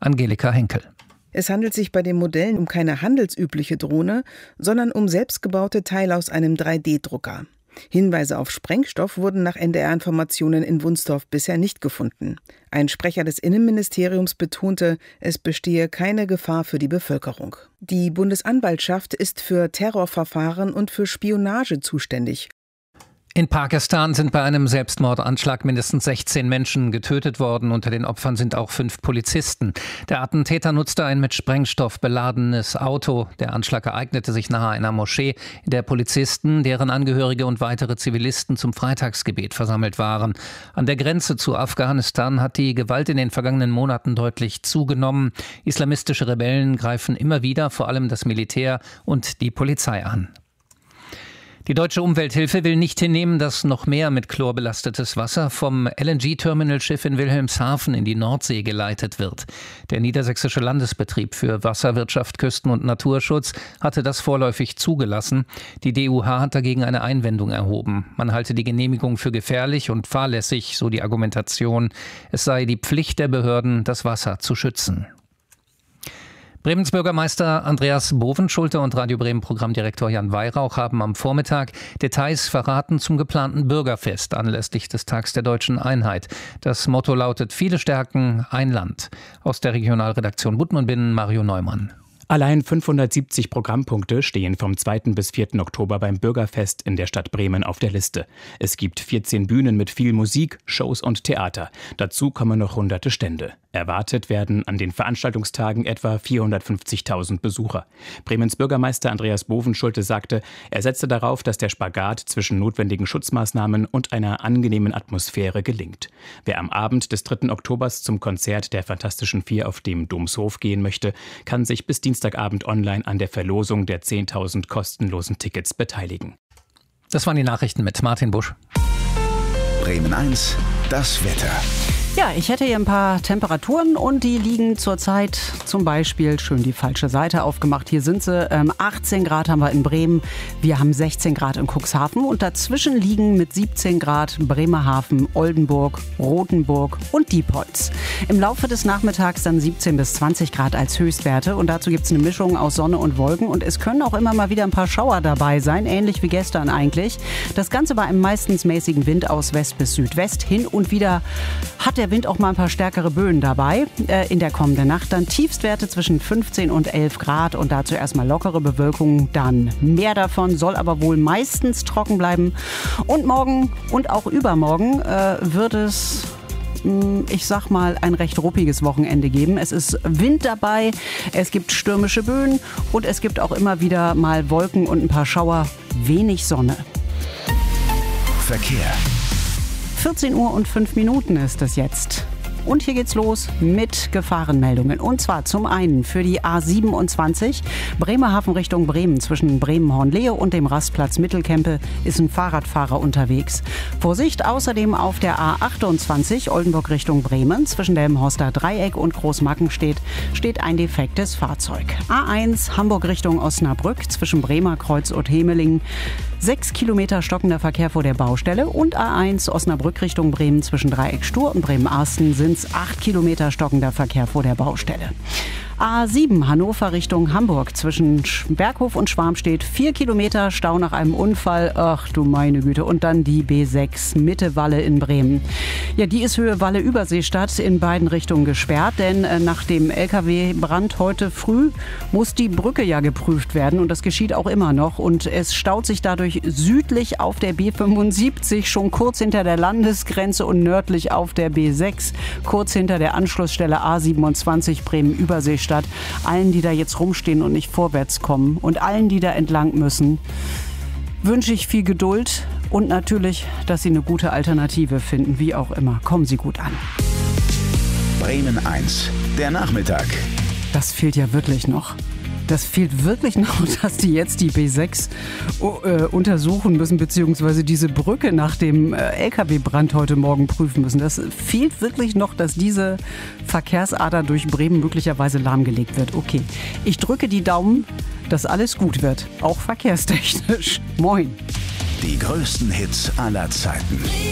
Angelika Henkel. Es handelt sich bei den Modellen um keine handelsübliche Drohne, sondern um selbstgebaute Teile aus einem 3D-Drucker. Hinweise auf Sprengstoff wurden nach NDR-Informationen in Wunstorf bisher nicht gefunden. Ein Sprecher des Innenministeriums betonte, es bestehe keine Gefahr für die Bevölkerung. Die Bundesanwaltschaft ist für Terrorverfahren und für Spionage zuständig. In Pakistan sind bei einem Selbstmordanschlag mindestens 16 Menschen getötet worden. Unter den Opfern sind auch 5 Polizisten. Der Attentäter nutzte ein mit Sprengstoff beladenes Auto. Der Anschlag ereignete sich nahe einer Moschee, in der Polizisten, deren Angehörige und weitere Zivilisten zum Freitagsgebet versammelt waren. An der Grenze zu Afghanistan hat die Gewalt in den vergangenen Monaten deutlich zugenommen. Islamistische Rebellen greifen immer wieder vor allem das Militär und die Polizei an. Die Deutsche Umwelthilfe will nicht hinnehmen, dass noch mehr mit Chlor belastetes Wasser vom LNG-Terminalschiff in Wilhelmshaven in die Nordsee geleitet wird. Der Niedersächsische Landesbetrieb für Wasserwirtschaft, Küsten- und Naturschutz hatte das vorläufig zugelassen. Die DUH hat dagegen eine Einwendung erhoben. Man halte die Genehmigung für gefährlich und fahrlässig, so die Argumentation. Es sei die Pflicht der Behörden, das Wasser zu schützen. Bremens Bürgermeister Andreas Bovenschulte und Radio Bremen Programmdirektor Jan Weihrauch haben am Vormittag Details verraten zum geplanten Bürgerfest anlässlich des Tags der Deutschen Einheit. Das Motto lautet: Viele Stärken, ein Land. Aus der Regionalredaktion Buttmann-Binnen Mario Neumann. Allein 570 Programmpunkte stehen vom 2. bis 4. Oktober beim Bürgerfest in der Stadt Bremen auf der Liste. Es gibt 14 Bühnen mit viel Musik, Shows und Theater. Dazu kommen noch hunderte Stände. Erwartet werden an den Veranstaltungstagen etwa 450.000 Besucher. Bremens Bürgermeister Andreas Bovenschulte sagte, er setze darauf, dass der Spagat zwischen notwendigen Schutzmaßnahmen und einer angenehmen Atmosphäre gelingt. Wer am Abend des 3. Oktobers zum Konzert der Fantastischen Vier auf dem Domshof gehen möchte, kann sich bis Dienstagabend online an der Verlosung der 10.000 kostenlosen Tickets beteiligen. Das waren die Nachrichten mit Martin Busch. Bremen 1, das Wetter. Ja, ich hätte hier ein paar Temperaturen und die liegen zurzeit zum Beispiel, schön die falsche Seite aufgemacht, hier sind sie, 18 Grad haben wir in Bremen, wir haben 16 Grad in Cuxhaven und dazwischen liegen mit 17 Grad Bremerhaven, Oldenburg, Rothenburg und Diepholz. Im Laufe des Nachmittags dann 17 bis 20 Grad als Höchstwerte und dazu gibt es eine Mischung aus Sonne und Wolken und es können auch immer mal wieder ein paar Schauer dabei sein, ähnlich wie gestern eigentlich. Das Ganze bei einem meistens mäßigen Wind aus West bis Südwest. Hin und wieder hat der Wind auch mal ein paar stärkere Böen dabei. In der kommenden Nacht dann Tiefstwerte zwischen 15 und 11 Grad und dazu erstmal lockere Bewölkung, dann mehr davon, soll aber wohl meistens trocken bleiben. Und morgen und auch übermorgen wird es, ich sag mal, ein recht ruppiges Wochenende geben. Es ist Wind dabei, es gibt stürmische Böen und es gibt auch immer wieder mal Wolken und ein paar Schauer, wenig Sonne. Verkehr. 14 Uhr und 5 Minuten ist es jetzt. Und hier geht's los mit Gefahrenmeldungen. Und zwar zum einen für die A27 Bremerhaven Richtung Bremen. Zwischen Bremen-Hornlehe und dem Rastplatz Mittelkempe ist ein Fahrradfahrer unterwegs. Vorsicht außerdem auf der A28 Oldenburg Richtung Bremen. Zwischen Delmenhorster Dreieck und Großmackenstedt steht ein defektes Fahrzeug. A1 Hamburg Richtung Osnabrück. Zwischen Bremerkreuz und Hemelingen 6 Kilometer stockender Verkehr vor der Baustelle. Und A1 Osnabrück Richtung Bremen. Zwischen Dreieck Stur und Bremen-Arsten sind 8 Kilometer stockender Verkehr vor der Baustelle. A7 Hannover Richtung Hamburg. Zwischen Berghof und Schwarmstedt 4 Kilometer Stau nach einem Unfall. Ach du meine Güte. Und dann die B6 Mitte Walle in Bremen. Ja, die ist Höhe Walle-Überseestadt in beiden Richtungen gesperrt, denn nach dem LKW-Brand heute früh muss die Brücke ja geprüft werden und das geschieht auch immer noch und es staut sich dadurch südlich auf der B75 schon kurz hinter der Landesgrenze und nördlich auf der B6 kurz hinter der Anschlussstelle A27 Bremen-Überseestadt. Allen, die da jetzt rumstehen und nicht vorwärts kommen und allen, die da entlang müssen, wünsche ich viel Geduld und natürlich, dass Sie eine gute Alternative finden, wie auch immer. Kommen Sie gut an. Bremen 1, der Nachmittag. Das fehlt ja wirklich noch. Das fehlt wirklich noch, dass die jetzt die B6 untersuchen müssen, beziehungsweise diese Brücke nach dem LKW-Brand heute Morgen prüfen müssen. Das fehlt wirklich noch, dass diese Verkehrsader durch Bremen möglicherweise lahmgelegt wird. Okay, ich drücke die Daumen, dass alles gut wird, auch verkehrstechnisch. Moin. Die größten Hits aller Zeiten.